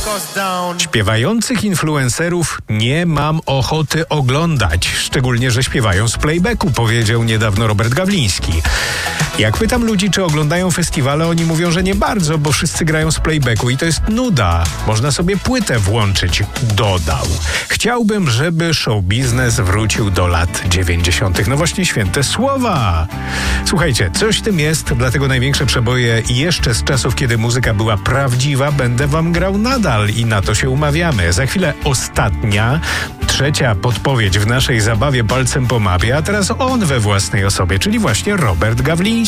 Śpiewających influencerów nie mam ochoty oglądać, szczególnie, że śpiewają z playbacku, powiedział niedawno Robert Gawliński. Jak pytam ludzi, czy oglądają festiwale, oni mówią, że nie bardzo, bo wszyscy grają z playbacku i to jest nuda. Można sobie płytę włączyć, dodał. Chciałbym, żeby show biznes wrócił do lat 90. No właśnie święte słowa. Słuchajcie, coś w tym jest, dlatego największe przeboje jeszcze z czasów, kiedy muzyka była prawdziwa, będę wam grał nadal i na to się umawiamy. Za chwilę ostatnia, trzecia podpowiedź w naszej zabawie palcem po mapie, a teraz on we własnej osobie, czyli właśnie Robert Gawliński.